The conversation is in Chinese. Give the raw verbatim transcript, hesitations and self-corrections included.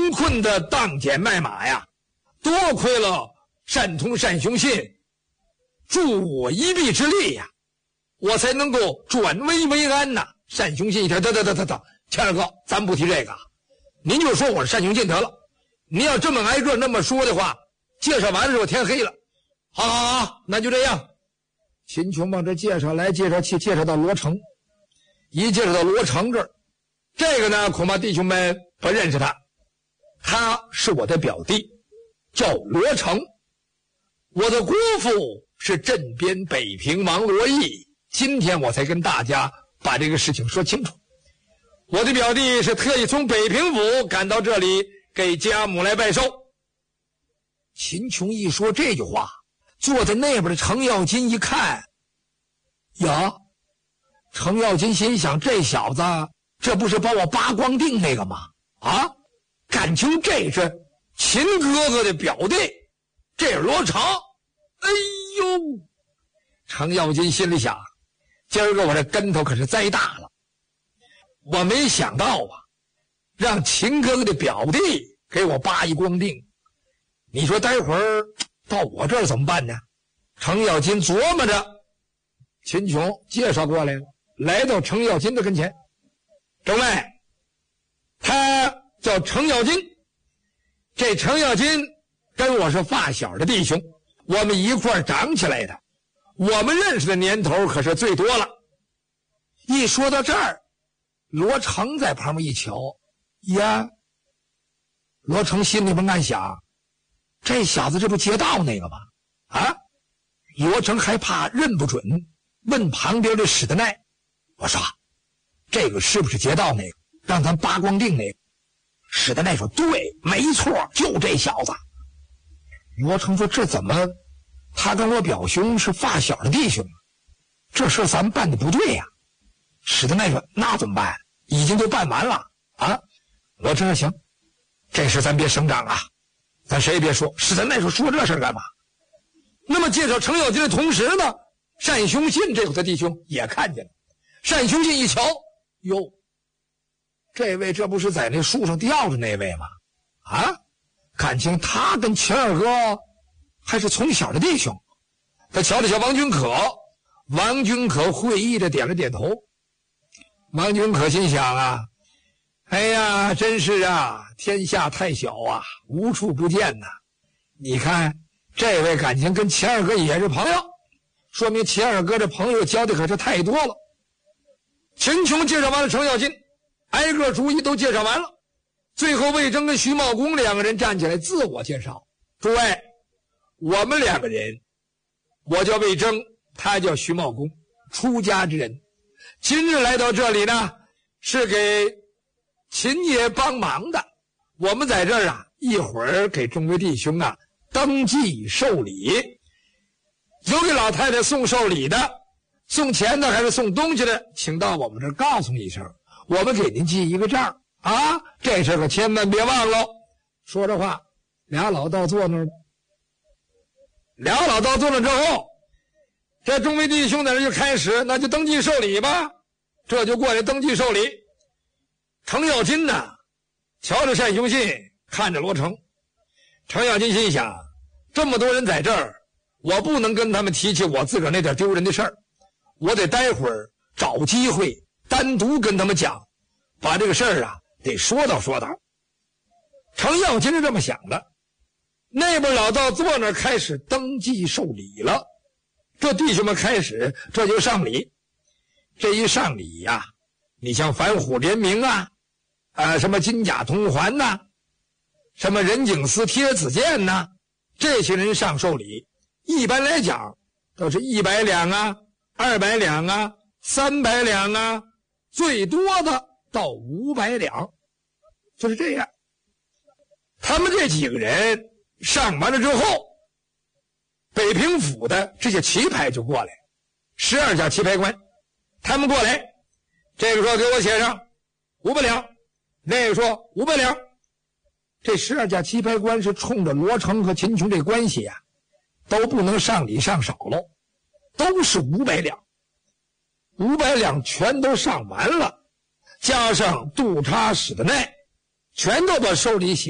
穷困的当捡卖马呀，多亏了单通单雄信助我一臂之力呀，我才能够转危为安呐。单雄信一听，得得得得得，谦儿哥，咱不提这个，您就说我是单雄信得了。您要这么挨个那么说的话，介绍完的时候天黑了。好好好，那就这样。秦琼往这介绍来介绍去，介绍到罗成，一介绍到罗成这儿，这个呢恐怕弟兄们不认识他，他是我的表弟，叫罗成。我的姑父是镇边北平王罗毅，今天我才跟大家把这个事情说清楚。我的表弟是特意从北平府赶到这里给家母来拜寿。秦琼一说这句话，坐在那边的程咬金一看，呀，程咬金心想，这小子这不是把我扒光腚那个吗？啊，感情这是秦哥哥的表弟，这是罗成。哎呦，程咬金心里想，今儿个我这跟头可是栽大了。我没想到啊，让秦哥哥的表弟给我扒一光腚，你说待会儿到我这儿怎么办呢？程咬金琢磨着。秦琼介绍过来了，来到程咬金的跟前，众位，他叫程咬金，这程咬金跟我是发小的弟兄，我们一块儿长起来的，我们认识的年头可是最多了。一说到这儿，罗成在旁边一瞧，呀，罗成心里边暗想，这小子这不劫道那个吗？啊，罗成还怕认不准，问旁边的史德奈，我说这个是不是劫道那个让咱扒光腚那个？史德奈说对，没错，就这小子。罗成说这怎么他跟我表兄是发小的弟兄，这事咱们办的不对呀、啊。史德奈说那怎么办？已经都办完了啊。罗成说行，这事咱别声张啊，咱谁也别说。史德奈说说这事干嘛？那么介绍程咬金的同时呢，单雄信这伙的弟兄也看见了。单雄信一瞧，哟，这位这不是在那树上吊着那位吗？啊，感情他跟秦二哥还是从小的弟兄。他瞧了瞧王君可，王君可会意的点了点头。王君可心想啊，哎呀，真是啊，天下太小啊，无处不见呐。你看这位感情跟秦二哥也是朋友，说明秦二哥这朋友交的可是太多了。秦琼介绍完了程咬金，挨个逐一都介绍完了，最后魏征跟徐茂公两个人站起来自我介绍，诸位，我们两个人，我叫魏征，他叫徐茂公，出家之人，今日来到这里呢，是给秦爷帮忙的。我们在这儿啊，一会儿给众位弟兄啊登记受礼，有给老太太送寿礼的，送钱的还是送东西的，请到我们这儿告诉一声，我们给您记一个账啊，这事可千万别忘了。说这话，俩老道坐那儿，俩老道坐那之后，这众位弟兄在这就开始，那就登记受礼吧。这就过来登记受礼。程咬金呢，瞧着单雄信，看着罗成。程咬金心想，这么多人在这儿，我不能跟他们提起我自个儿那点丢人的事儿，我得待会儿找机会单独跟他们讲，把这个事儿啊得说道说道。程咬金是这么想的。那边老道坐那儿开始登记受礼了，这弟兄们开始这就上礼。这一上礼呀、啊，你像反虎联名啊，啊什么金甲铜环呐、啊，什么任景思贴子剑呐、啊，这些人上受礼，一般来讲都是一百两啊，二百两啊，三百两啊，最多的到五百两，就是这样。他们这几个人上完了之后，北平府的这些棋牌就过来，十二家棋牌官，他们过来，这个说给我写上五百两，那个说五百两。这十二家棋牌官是冲着罗成和秦琼这关系呀、啊，都不能上礼上少喽，都是五百两，五百两全都上完了，加上杜叉史的奈，全都把受礼写